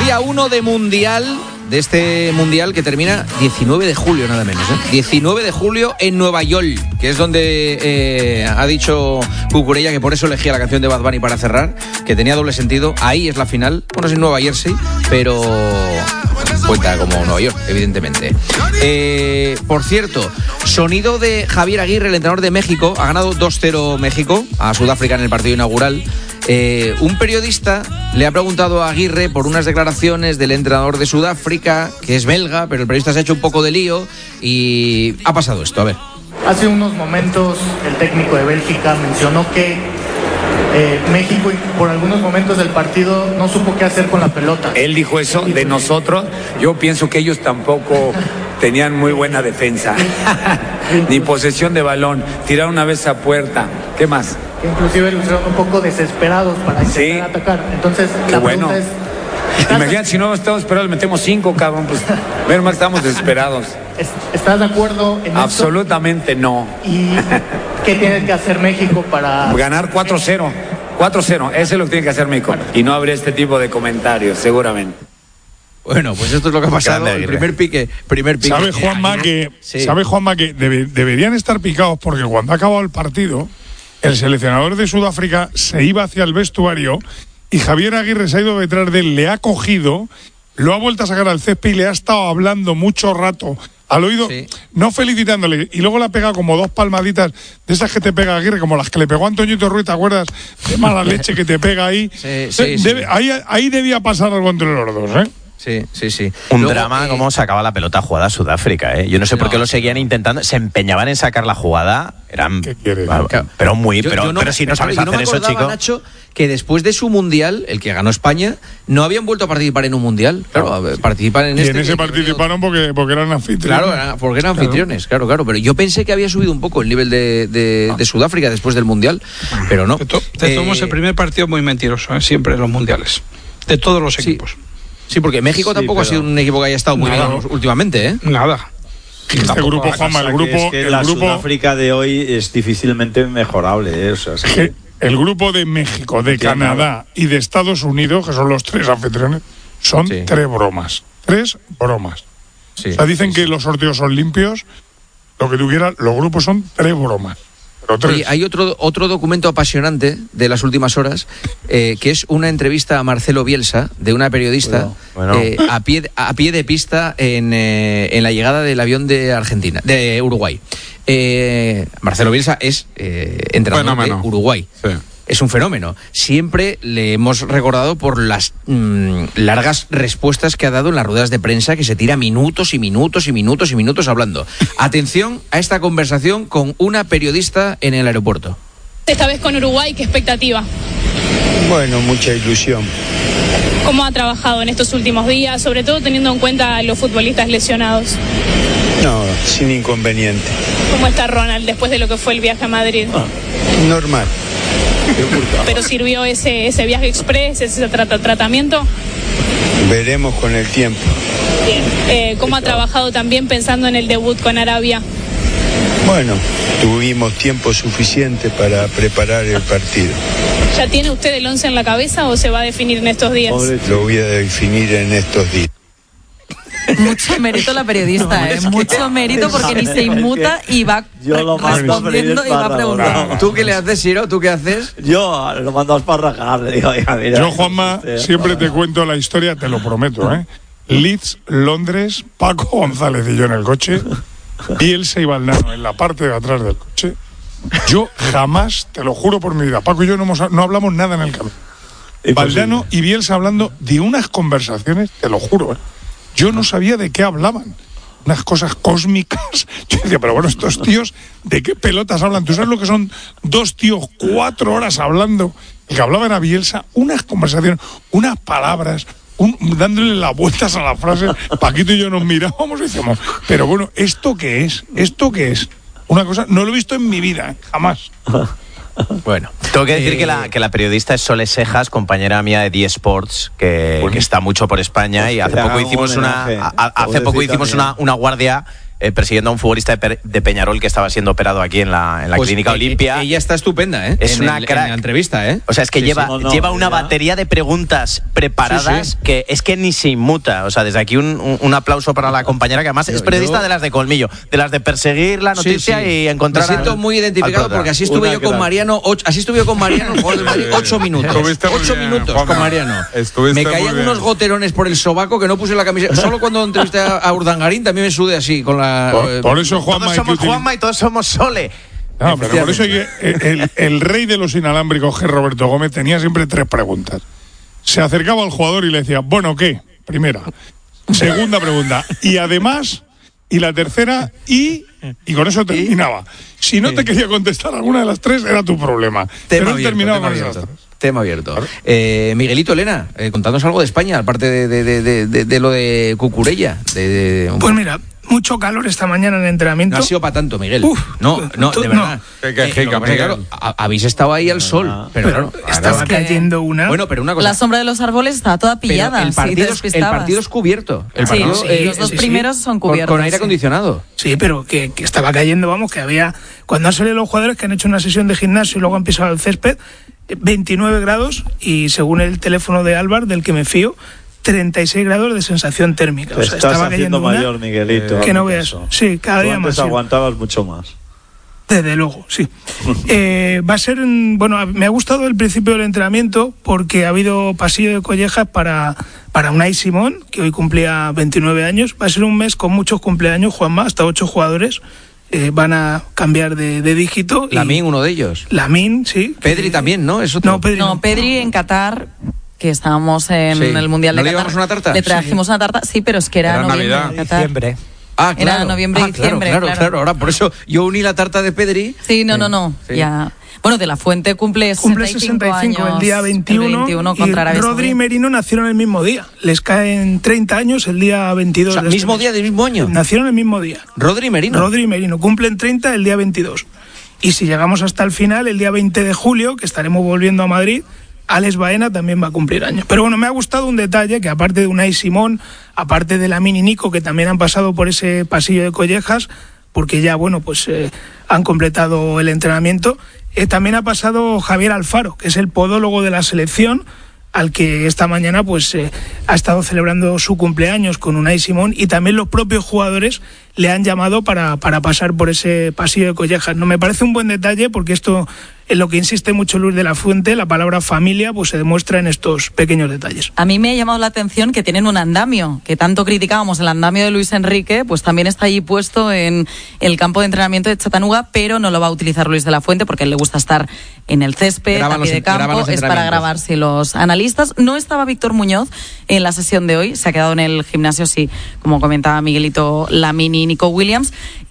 Día 1 de Mundial, de este Mundial que termina 19 de julio nada menos, 19 de julio en Nueva York, que es donde ha dicho Cucurella que por eso elegía la canción de Bad Bunny para cerrar, que tenía doble sentido. Ahí es la final, bueno, es en Nueva Jersey, pero cuenta como Nueva York, evidentemente. Por cierto, sonido de Javier Aguirre, el entrenador de México. Ha ganado 2-0 México a Sudáfrica en el partido inaugural. Un periodista le ha preguntado a Aguirre por unas declaraciones del entrenador de Sudáfrica, que es belga, pero el periodista se ha hecho un poco de lío y ha pasado esto, a ver. Hace unos momentos el técnico de Bélgica mencionó que México por algunos momentos del partido no supo qué hacer con la pelota. Él dijo eso de nosotros. Yo pienso que ellos tampoco tenían muy buena defensa, ni posesión de balón, tiraron una vez a puerta. ¿Qué más? Que inclusive lo hicieron un poco desesperados para intentar atacar. Entonces la pregunta es... Imagínate, si no estamos esperados, le metemos 5, cabrón. Pues menos mal estamos desesperados. ¿Estás de acuerdo en Absolutamente esto? No. ¿Y qué tiene que hacer México para...? Ganar 4-0. 4-0, eso es lo que tiene que hacer México. Y no habría este tipo de comentarios, seguramente. Bueno, pues esto es lo que ha pasado. El primer pique. ¿Sabe Juanma que deberían estar picados porque cuando ha acabado el partido, el seleccionador de Sudáfrica se iba hacia el vestuario y Javier Aguirre se ha ido detrás de él, le ha cogido, lo ha vuelto a sacar al césped y le ha estado hablando mucho rato al oído, no felicitándole, y luego le ha pegado como 2 palmaditas de esas que te pega Aguirre, como las que le pegó a Antoñito Ruiz, ¿te acuerdas? De mala leche que te pega ahí. Ahí debía pasar algo entre los dos, Sí. Un drama cómo sacaba la pelota jugada a Sudáfrica, Yo no sé por qué lo seguían intentando, se empeñaban en sacar la jugada, eran... ¿Qué quieres? Pero si no sabes hacer eso, chico... Nacho, que después de su Mundial, el que ganó España, no habían vuelto a participar en un Mundial. Claro, participan en este... Y en ese participaron porque eran anfitriones. Claro, porque eran anfitriones, claro. Pero yo pensé que había subido un poco el nivel de Sudáfrica después del Mundial, pero no. Somos el primer partido muy mentiroso, siempre en los Mundiales, de todos los equipos. Sí, porque México tampoco ha sido un equipo que haya estado muy bien últimamente, Nada. Este grupo, Juanma, el grupo... la Sudáfrica de hoy es difícilmente mejorable, El grupo de México, de Canadá y de Estados Unidos, que son los 3 anfitriones, son 3 bromas. 3 bromas. Sí, o sea, dicen que los sorteos son limpios, lo que tuviera, los grupos son 3 bromas. Oye, hay otro documento apasionante de las últimas horas, que es una entrevista a Marcelo Bielsa, de una periodista, a pie de pista en la llegada del avión de Uruguay. Marcelo Bielsa es entrenador de Uruguay. Sí. Es un fenómeno. Siempre le hemos recordado por las largas respuestas que ha dado en las ruedas de prensa, que se tira minutos y minutos y minutos y minutos hablando. Atención a esta conversación con una periodista en el aeropuerto. Esta vez con Uruguay, ¿qué expectativa? Bueno, mucha ilusión. ¿Cómo ha trabajado en estos últimos días, sobre todo teniendo en cuenta a los futbolistas lesionados? No, sin inconveniente. ¿Cómo está Ronald después de lo que fue el viaje a Madrid? Normal. ¿Pero sirvió ese viaje express, ese tratamiento? Veremos con el tiempo. Bien. ¿Cómo ha trabajado también pensando en el debut con Arabia? Bueno, tuvimos tiempo suficiente para preparar el partido. ¿Ya tiene usted el 11 en la cabeza o se va a definir en estos días? Lo voy a definir en estos días. Mucho mérito la periodista, mucho mérito porque ni se inmuta y va respondiendo y va preguntando. ¿Tú qué le haces, Siro? ¿Tú qué haces? Yo lo mando a esparrajar, le digo, mira. Yo, Juanma, siempre te cuento la historia, te lo prometo, Leeds, Londres, Paco González y yo en el coche, Bielsa y Valdano en la parte de atrás del coche. Yo jamás, te lo juro por mi vida, Paco y yo no hablamos nada en el camino. Valdano y Bielsa hablando de unas conversaciones, te lo juro, Yo no sabía de qué hablaban. Unas cosas cósmicas. Yo decía, pero bueno, estos tíos, ¿de qué pelotas hablan? ¿Tú sabes lo que son 2 tíos 4 horas hablando? El que hablaba era Bielsa, unas conversaciones, unas palabras, dándole las vueltas a la frase. Paquito y yo nos mirábamos y decíamos, pero bueno, ¿esto qué es? ¿Esto qué es? Una cosa, no lo he visto en mi vida, jamás. Bueno, tengo que decir que la periodista es Sole Sejas, compañera mía de D-Sports, que está mucho por España, y hace poco hicimos una guardia persiguiendo a un futbolista de Peñarol que estaba siendo operado aquí en la pues Clínica Olimpia. Ella está estupenda, ¿eh? Es una crack. En la entrevista, ¿eh? O sea, es que lleva una batería de preguntas preparadas que es que ni se inmuta. O sea, desde aquí un aplauso para la compañera, que además es periodista de las de colmillo, de las de perseguir la noticia y encontrar. Me siento muy identificado porque así estuve yo con Mariano, el jugador de Madrid, 8 minutos. 8 minutos Juanma, con Mariano. Me caían unos goterones por el sobaco que no puse la camiseta. Solo cuando entrevisté a Urdangarín también me sudé así con la. Por eso Juanma, todos somos Juanma y todos somos Sole. No, pero por eso hay que, el rey de los inalámbricos, que es Roberto Gómez, tenía siempre 3 preguntas. Se acercaba al jugador y le decía, bueno, ¿qué? Primera. Segunda pregunta. Y además, y la tercera, y con eso terminaba. Si no te quería contestar alguna de las 3, era tu problema. Pero él terminaba con esas 3. Tema abierto. Miguelito, Elena, contadnos algo de España, aparte de lo de Cucurella. Pues mira, mucho calor esta mañana en el entrenamiento. No ha sido para tanto, Miguel. No, de verdad. Claro, habéis estado ahí al sol, pero claro, estaba cayendo una. Bueno, pero una cosa. La sombra de los árboles está toda pillada. El partido es cubierto. Los dos primeros son cubiertos. Con aire acondicionado. Sí, pero que estaba cayendo, vamos, que había. Cuando han salido los jugadores que han hecho una sesión de gimnasio y luego han pisado el césped, 29 grados y según el teléfono de Álvar, del que me fío, 36 grados de sensación térmica. Te estás haciendo mayor, Miguelito. Que no veas. Sí, cada día más. Antes aguantabas mucho más. Desde luego, sí. Va a ser, bueno, me ha gustado el principio del entrenamiento porque ha habido pasillo de collejas para Unai Simón, que hoy cumplía 29 años. Va a ser un mes con muchos cumpleaños, Juanma, hasta 8 jugadores. Van a cambiar de dígito. Lamine, uno de ellos. Lamine, sí. Pedri también, ¿no? Pedri en Qatar, que estábamos en el Mundial de Qatar. ¿Le llevamos una tarta? Le trajimos una tarta, sí, pero es que era Navidad, diciembre. Claro. Era noviembre y diciembre. Claro. Ahora, por eso yo uní la tarta de Pedri. Sí, no. Sí. Ya. Bueno, De La Fuente cumple 65 años el día 21 contra Arabia Saudí. Rodri y Merino nacieron el mismo día. Les caen 30 años el día 22. O sea, mismo día del mismo año. Nacieron el mismo día. Rodri y Merino cumplen 30 el día 22. Y si llegamos hasta el final, el día 20 de julio, que estaremos volviendo a Madrid, Alex Baena también va a cumplir años. Pero bueno, me ha gustado un detalle, que aparte de Unai Simón, aparte de Lamine y Nico, que también han pasado por ese pasillo de collejas, porque ya, han completado el entrenamiento, también ha pasado Javier Alfaro, que es el podólogo de la selección, al que esta mañana ha estado celebrando su cumpleaños con Unai Simón, y también los propios jugadores le han llamado para pasar por ese pasillo de collejas. No me parece un buen detalle, porque esto, en lo que insiste mucho Luis de la Fuente, la palabra familia, se demuestra en estos pequeños detalles. A mí me ha llamado la atención que tienen un andamio, que tanto criticábamos el andamio de Luis Enrique, pues también está allí puesto en el campo de entrenamiento de Chattanooga, pero no lo va a utilizar Luis de la Fuente porque a él le gusta estar en el césped, a pie de campo, es para grabarse los analistas. No estaba Víctor Muñoz en la sesión de hoy, se ha quedado en el gimnasio, sí, como comentaba Miguelito, Lamine y Nico Williams.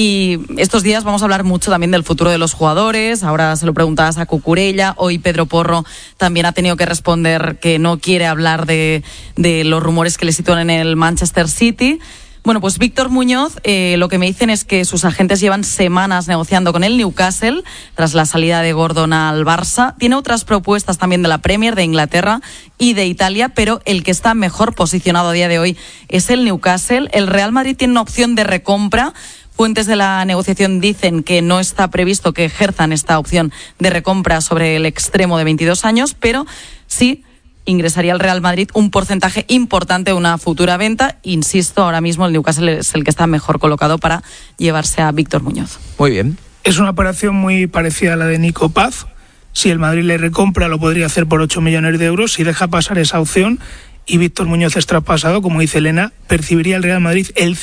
Y estos días vamos a hablar mucho también del futuro de los jugadores. Ahora se lo preguntabas a Cucurella. Hoy Pedro Porro también ha tenido que responder que no quiere hablar de los rumores que le sitúan en el Manchester City. Bueno, pues Víctor Muñoz, lo que me dicen es que sus agentes llevan semanas negociando con el Newcastle tras la salida de Gordon al Barça. Tiene otras propuestas también de la Premier, de Inglaterra y de Italia, pero el que está mejor posicionado a día de hoy es el Newcastle. El Real Madrid tiene una opción de recompra. Fuentes de la negociación dicen que no está previsto que ejerzan esta opción de recompra sobre el extremo de 22 años, pero sí ingresaría al Real Madrid un porcentaje importante de una futura venta. Insisto, ahora mismo el Newcastle es el que está mejor colocado para llevarse a Víctor Muñoz. Muy bien. Es una operación muy parecida a la de Nico Paz. Si el Madrid le recompra, lo podría hacer por 8 millones de euros. Si deja pasar esa opción y Víctor Muñoz es traspasado, como dice Elena, percibiría el Real Madrid el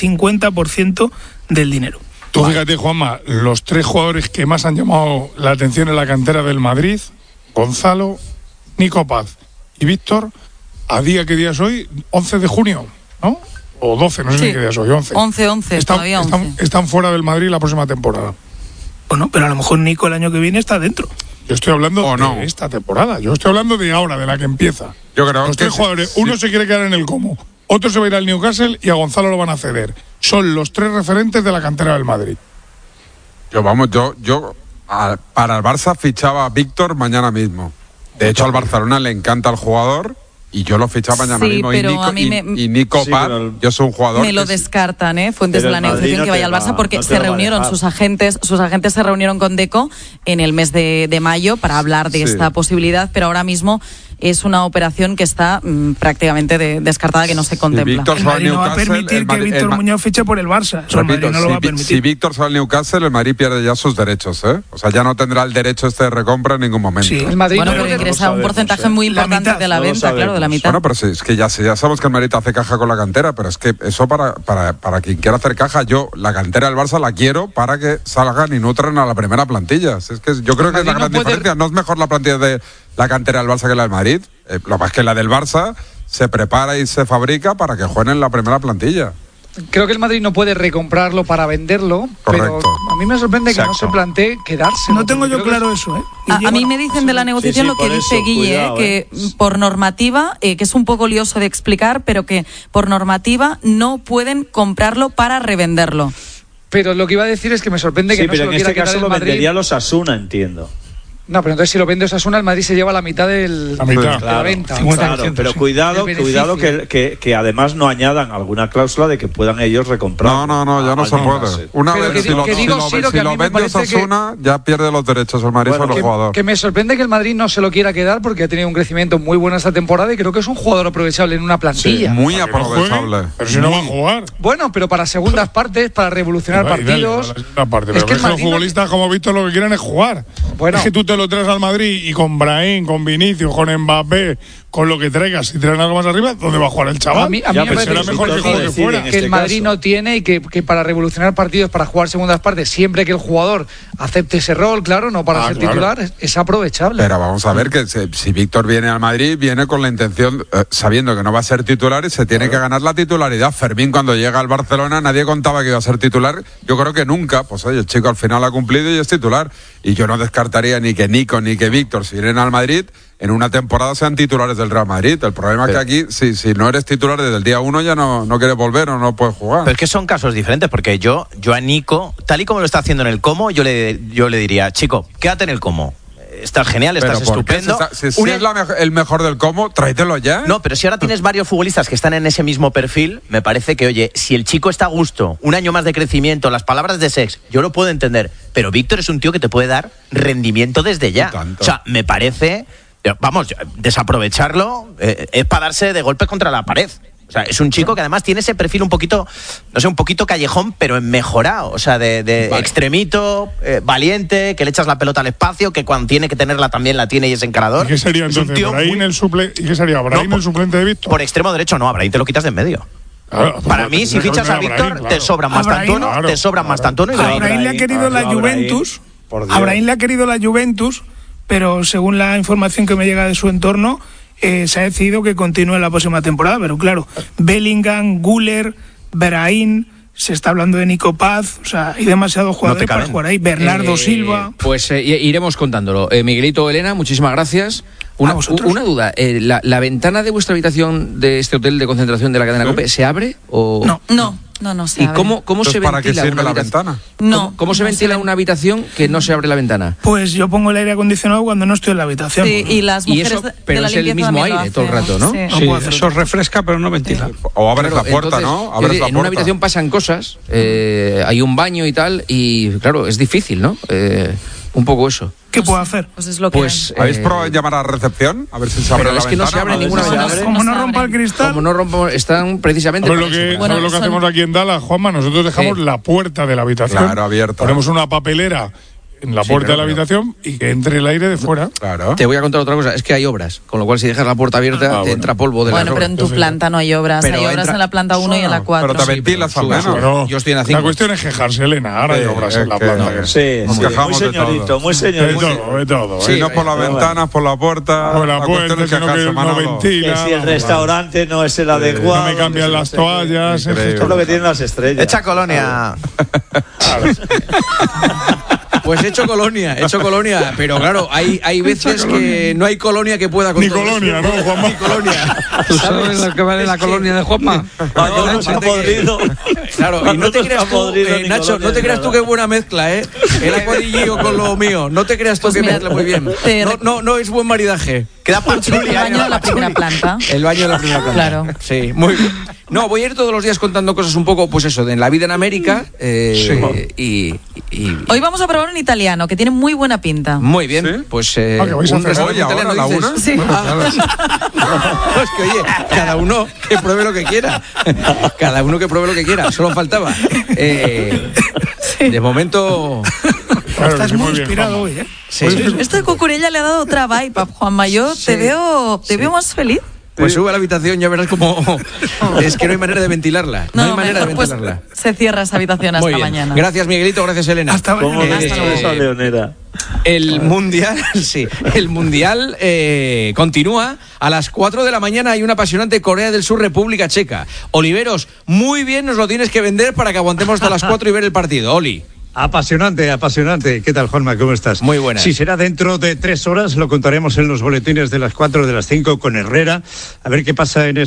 50% del dinero. Tú fíjate, Juanma, los 3 jugadores que más han llamado la atención en la cantera del Madrid, Gonzalo, Nico Paz y Víctor, ¿a día qué día es hoy? 11 de junio, ¿no? O 12, no sé qué día es hoy, 11. 11, todavía 11. Están fuera del Madrid la próxima temporada. Bueno, pero a lo mejor Nico el año que viene está dentro. Yo estoy hablando de esta temporada, yo estoy hablando de ahora, de la que empieza. Yo creo los 3 jugadores, uno se quiere quedar en el Como, otro se va a ir al Newcastle y a Gonzalo lo van a ceder. Son los 3 referentes de la cantera del Madrid. Yo para el Barça fichaba a Víctor mañana mismo. De hecho, al Barcelona le encanta el jugador y yo lo fichaba mañana Sí, mismo. pero a mí Y Nico Paz, yo soy un jugador. Me lo descartan, fuentes de la negociación que vaya al Barça, porque se reunieron sus agentes se reunieron con Deco en el mes de mayo para hablar de esta posibilidad, pero ahora mismo es una operación que está prácticamente descartada, que no se contempla. El Madrid no va a permitir que Víctor Muñoz fiche por el Barça. El Madrid no lo va a permitir. Si Víctor sale al Newcastle, el Madrid pierde ya sus derechos, O sea, ya no tendrá el derecho de recompra en ningún momento. Sí. El Madrid pero ingresa un porcentaje muy importante de la venta, claro, de la mitad. Bueno, pero sí, es que ya sabemos que el Madrid hace caja con la cantera, pero es que eso para quien quiera hacer caja, yo la cantera del Barça la quiero para que salgan y nutran a la primera plantilla. Es que yo creo que es la gran diferencia. No es mejor la plantilla de la cantera del Barça que la del Madrid. Lo más que la del Barça se prepara y se fabrica para que jueguen en la primera plantilla. Creo que el Madrid no puede recomprarlo para venderlo. Correcto. Pero a mí me sorprende que no se plantee quedarse. No tengo yo claro eso, A mí me dicen de la negociación lo que dice Guille, que por normativa, que es un poco lioso de explicar, pero que por normativa no pueden comprarlo para revenderlo. Pero lo que iba a decir es que me sorprende que no se lo quiera quedar el Madrid. Pero en este caso lo vendería los Osasuna, entiendo. No, pero entonces si lo vende Osasuna, el Madrid se lleva la mitad de la venta. Claro, pero cuidado que además no añadan alguna cláusula de que puedan ellos recomprar. No, ya no se puede. Una vez si lo vende Osasuna, ya pierde los derechos el Madrid sobre el jugador. Que me sorprende que el Madrid no se lo quiera quedar porque ha tenido un crecimiento muy bueno esta temporada y creo que es un jugador aprovechable en una plantilla. Sí, muy aprovechable. Pero si no va a jugar. Bueno, pero para segundas partes, para revolucionar partidos. Pero que los futbolistas como Víctor lo que quieren es jugar. Bueno, es que tú te lo traes al Madrid y con Brahim, con Vinicius, con Mbappé, con lo que traigas, si traen algo más arriba, ¿dónde va a jugar el chaval? A mí me parece mejor que juegue fuera. Que el Madrid no tiene y que para revolucionar partidos, para jugar segundas partes, siempre que el jugador acepte ese rol, claro, no para ser titular, es aprovechable. Pero vamos a ver que si Víctor viene al Madrid, viene con la intención, sabiendo que no va a ser titular y se tiene que ganar la titularidad. Fermín, cuando llega al Barcelona, nadie contaba que iba a ser titular. Yo creo que nunca. Pues oye, el chico al final ha cumplido y es titular. Y yo no descartaría ni que Nico ni que Víctor, si vienen al Madrid, en una temporada sean titulares del Real Madrid. El problema es que aquí, si no eres titular desde el día 1, ya no quieres volver o no puedes jugar. Pero es que son casos diferentes, porque yo a Nico, tal y como lo está haciendo en el Como, yo le diría, chico, quédate en el Como. Estás genial, estás estupendo. Si es el mejor del Como, tráetelo ya. No, pero si ahora tienes varios futbolistas que están en ese mismo perfil, me parece que, oye, si el chico está a gusto, un año más de crecimiento, las palabras de Sex, yo lo puedo entender, pero Víctor es un tío que te puede dar rendimiento desde ya. O sea, me parece, vamos, desaprovecharlo es para darse de golpes contra la pared. O sea, es un chico que además tiene ese perfil un poquito callejón, pero en mejorado. O sea, de extremito, valiente, que le echas la pelota al espacio, que cuando tiene que tenerla también la tiene y es encarador. ¿Y qué sería entonces? ¿Brahim el suplente de Víctor? Por extremo derecho no, a Brahim te lo quitas de en medio. Claro, para mí, si fichas a Víctor, te sobran Mastantuono y Brahim. A Brahim le ha querido la Juventus. A Brahim le ha querido la Juventus, pero según la información que me llega de su entorno, se ha decidido que continúe la próxima temporada, pero claro, Bellingham, Güler, Brahim, se está hablando de Nico Paz, o sea, hay demasiados jugadores para jugar ahí, Bernardo Silva. Pues iremos contándolo. Miguelito, Elena, muchísimas gracias. Una duda, ¿la ventana de vuestra habitación de este hotel de concentración de la cadena COPE se abre o...? No se abre. ¿Y cómo se ¿para qué sirve la ventana? ¿Cómo se ventila una habitación que no se abre la ventana? Pues yo pongo el aire acondicionado cuando no estoy en la habitación. Sí, y las mujeres pero es el mismo aire todo el rato, ¿no? Sí, eso refresca, pero no ventila. O abres la puerta, ¿no? En una habitación pasan cosas, hay un baño y tal, y claro, es difícil, ¿no? Un poco eso. ¿Qué puedo hacer? Pues es lo que ¿habéis probado llamar a recepción? A ver si se abre la ventana. Que no se abre ninguna ventana. Como no rompa el cristal. Como no rompa, están precisamente... ¿Sabes lo que hacemos aquí en Dallas, Juanma? Nosotros dejamos la puerta de la habitación abierta. Ponemos una papelera en la puerta de la habitación y que entre el aire de fuera. Claro. Te voy a contar otra cosa, es que hay obras, con lo cual si dejas la puerta abierta te entra polvo de la obras. Bueno, pero en tu planta no hay obras, hay obras en la planta 1 y en la 4. Pero te ventilas al menos. Yo estoy en la 5. La cuestión es quejarse, Elena, ahora hay obras en la planta. Sí, muy señorito. De todo. Si no por las ventanas, por la puerta. Por la puerta, que no ventila. Que si el restaurante no es el adecuado. No me cambian las toallas. Esto es lo que tienen las estrellas. Echa colonia. Pues he hecho colonia, pero claro, hay veces que no hay colonia que pueda con Ni todo colonia, eso. ¿no, Juanma? Ni colonia. ¿Tú sabes lo que vale la colonia de Juanma? No se ha podrido. Claro, y no te creas tú, Nacho, colonia, no te ni creas tú nada. qué buena mezcla, ¿eh? El acuadillo con lo mío. No te creas tú Pues que mira, mezcla muy bien. No es buen maridaje. Queda El pachulia. baño de la primera planta. El baño de la primera planta. Claro. Sí, muy bien. No, voy a ir todos los días contando cosas un poco, pues eso, de la vida en América. Y Hoy vamos a probar un italiano que tiene muy buena pinta. muy bien, ¿Sí? pues ¿que vais a un hacer restaurante hoy, ahora, italiano, a la dices. una? Sí. Es que oye, cada uno que pruebe lo que quiera. Cada uno que pruebe lo que quiera, solo faltaba. De momento. Claro, Estás que sí, muy bien, inspirado Juanma. hoy, ¿eh? Sí. Esto de Cucurella le ha dado otra vibe a Juanma. Yo te veo más feliz. Pues sube a la habitación, ya verás cómo. Es que no hay manera de ventilarla. No, hay manera de mejor, ventilarla. pues se cierra esa habitación hasta Muy bien. mañana. Gracias, Miguelito. Gracias, Elena. Hasta ¿Cómo mañana. ves esa leonera? El mundial, sí, el mundial continúa. A las 4 de la mañana hay una apasionante Corea del Sur, República Checa. Oliveros, muy bien nos lo tienes que vender para que aguantemos hasta las 4 y ver el partido. Oli. Apasionante, apasionante. ¿Qué tal, Juanma? ¿Cómo estás? Muy buenas. Si será dentro de 3 horas, lo contaremos en los boletines de las 4 de las 5 con Herrera. A ver qué pasa en